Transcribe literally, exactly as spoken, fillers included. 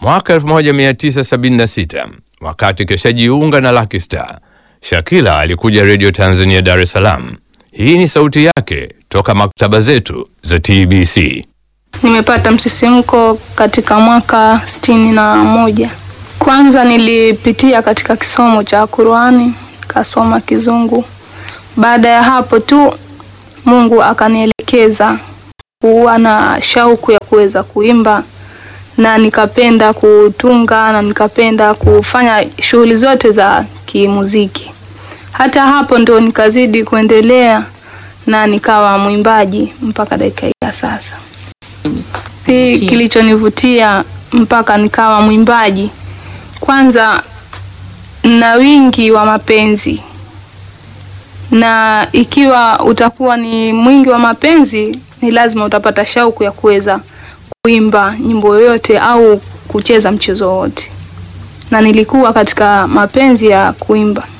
Mwaka elfu moja mia tisa sabini na sita, wakati kishajiunga na Lucky Star, Shakila alikuja Radio Tanzania Dar es Salaam. Hii ni sauti yake toka maktaba zetu za T B C. Nimepata msisimko katika mwaka sitini na moja. Kwanza nilipitia katika kisomo cha Qur'ani, kasoma Kizungu. Baada ya hapo tu Mungu akanielekeza kuwa na shauku ya kuweza kuimba, na nikapenda kutunga na nikapenda kufanya shughuli zote za kimuziki. Hata hapo ndo nikazidi kuendelea na nikawa mwimbaji mpaka dakika ya sasa. Hii kilichonivutia mpaka nikawa mwimbaji, kwanza na wingi wa mapenzi. Na ikiwa utakuwa ni mwingi wa mapenzi, ni lazima utapata shauku ya kuweza kuimba nyimbo yoyote au kucheza mchezo wote. Na nilikuwa katika mapenzi ya kuimba.